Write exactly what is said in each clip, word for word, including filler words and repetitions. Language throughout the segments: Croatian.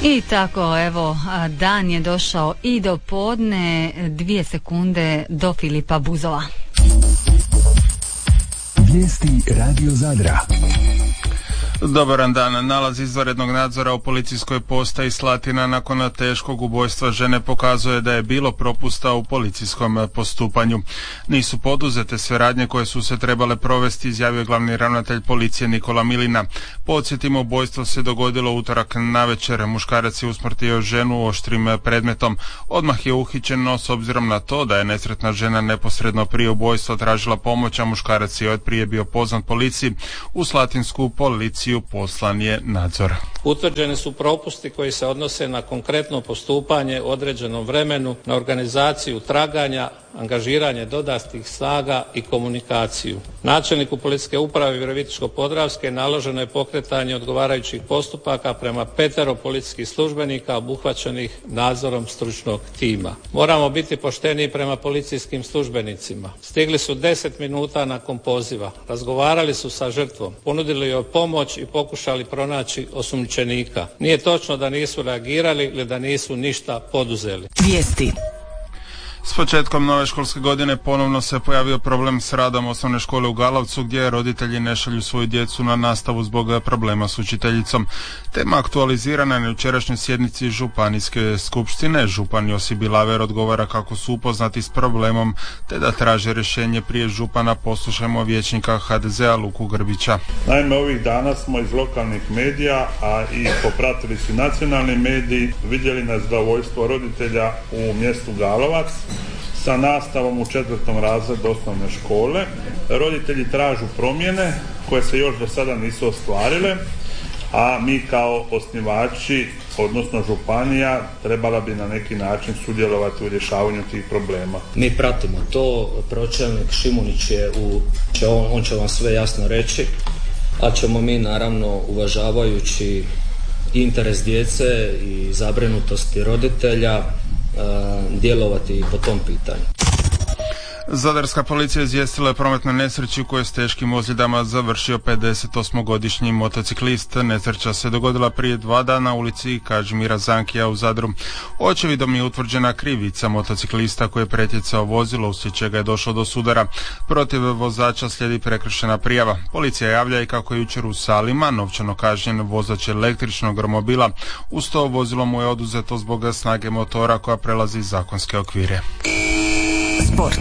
I tako, evo, dan je došao i do podne, dvije sekunde do Filipa Buzova. Vijesti Radio Zadra. Dobaran dan. Nalaz izvanrednog nadzora u policijskoj postaji Slatina nakon teškog ubojstva žene pokazuje da je bilo propusta u policijskom postupanju. Nisu poduzete sve radnje koje su se trebale provesti, izjavio glavni ravnatelj policije Nikola Milina. Podsjetimo, ubojstvo se dogodilo utorak navečer. Muškarac je usmrtio ženu oštrim predmetom. Odmah je uhićen, no s obzirom na to da je nesretna žena neposredno prije ubojstva tražila pomoć, a muškarac je otprije bio poznat policiji, u slatinsku policiju poslan je nadzor. Utvrđeni su propusti koji se odnose na konkretno postupanje u određenom vremenu, na organizaciju traganja, angažiranje dodatnih snaga i komunikaciju. Načelniku policijske uprave Virovitičko-podravske naloženo je pokretanje odgovarajućih postupaka prema petero policijskih službenika obuhvaćenih nadzorom stručnog tima. Moramo biti pošteni prema policijskim službenicima. Stigli su deset minuta nakon poziva, razgovarali su sa žrtvom, ponudili joj pomoć i pokušali pronaći osumnjičenika. Nije točno da nisu reagirali ili da nisu ništa poduzeli. Vijesti. S početkom nove školske godine ponovno se pojavio problem s radom osnovne škole u Galovcu, gdje roditelji ne šalju svoju djecu na nastavu zbog problema s učiteljicom. Tema aktualizirana na jučerašnjoj sjednici Županijske skupštine. Župan Josip Bilaver odgovara kako su upoznati s problemom te da traže rješenje prije župana. Poslušajmo vijećnika ha de zea Luku Grbića. Naime, ovih dana smo iz lokalnih medija, a i popratili su nacionalni mediji, vidjeli nezadovoljstvo roditelja u mjestu Galovac sa nastavom u četvrtom razredu osnovne škole. Roditelji tražu promjene koje se još do sada nisu ostvarile, a mi kao osnivači, odnosno županija, trebala bi na neki način sudjelovati u rješavanju tih problema. Mi pratimo to, pročelnik Šimunić je u, će on, on će vam sve jasno reći, a ćemo mi naravno uvažavajući interes djece i zabrinutosti roditelja djelovati po tom pitanju. Zadarska policija izvijestila je prometnoj nesreći u kojoj s teškim ozljedama završio pedesetosmogodišnji motociklist. Nesreća se dogodila prije dva dana u ulici Kažimira Zankija u Zadru. Očevidom je utvrđena krivica motociklista koji je pretjecao vozilo, uslijed čega je došlo do sudara. Protiv vozača slijedi prekršajna prijava. Policija javlja i kako je jučer u Salima novčano kažnjen vozač električnog romobila. Uz to vozilo mu je oduzeto zbog snage motora koja prelazi zakonske okvire. Sport.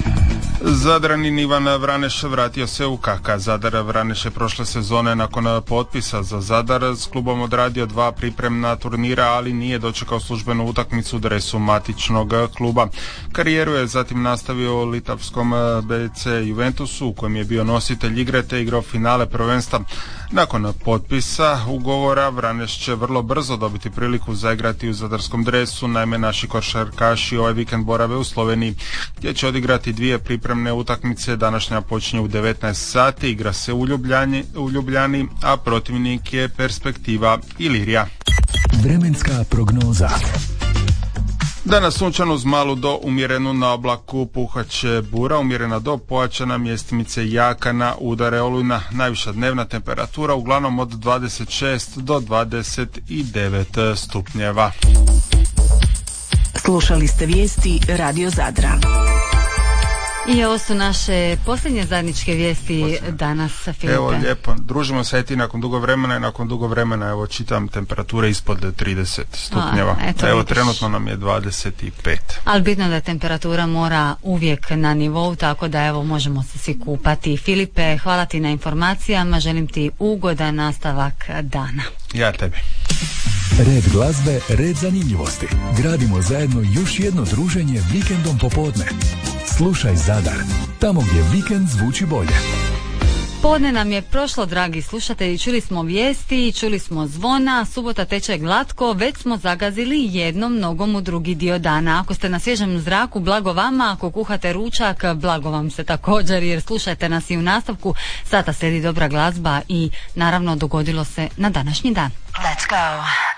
Zadranin Ivan Vraneš vratio se u K K Zadar. Vraneš je prošle sezone nakon potpisa za Zadar s klubom odradio dva pripremna turnira, ali nije dočekao službenu utakmicu u dresu matičnog kluba. Karijeru je zatim nastavio u litavskom be ce Juventusu, u kojem je bio nositelj igre te igrao finale prvenstva. Nakon potpisa ugovora Vraneš će vrlo brzo dobiti priliku zaigrati u zadarskom dresu. Naime, naši košarkaši ovaj vikend borave u Sloveniji, gdje će odigrati dvije pripremne utakmice. Današnja počinje u devetnaest sati, igra se u Ljubljani, u Ljubljani, a protivnik je Perspektiva Ilirija. Vremenska prognoza. Danas sunčano uz malu do umjerenu na oblaku, puhaće bura, umjerena do pojačana, mjestimice jaka na udare olujna. Najviša dnevna temperatura uglavnom od dvadeset šest do dvadeset devet stupnjeva. Slušali ste vijesti Radio Zadra. I ovo su naše posljednje zajedničke vijesti danas, Filipe. Evo, lijepo. Družimo se i ti nakon dugo vremena i nakon dugo vremena, evo, čitam temperature ispod trideset stupnjeva. A, eto, evo, vidiš. Trenutno nam je dvadeset pet. Ali bitno da temperatura mora uvijek na nivou, tako da evo, možemo se svi kupati. Filipe, hvala ti na informacijama, želim ti ugodan nastavak dana. Ja tebi. Red glazbe, red zanimljivosti. Gradimo zajedno još jedno druženje vikendom popodne. Slušaj Zadar, tamo gdje vikend zvuči bolje. Podne nam je prošlo, dragi slušatelji, čuli smo vijesti, čuli smo zvona, subota teče glatko, već smo zagazili jednom nogom u drugi dio dana. Ako ste na svježem zraku, blago vama, ako kuhate ručak, blago vam se također, jer slušajte nas i u nastavku. Sada slijedi dobra glazba i naravno dogodilo se na današnji dan. Let's go!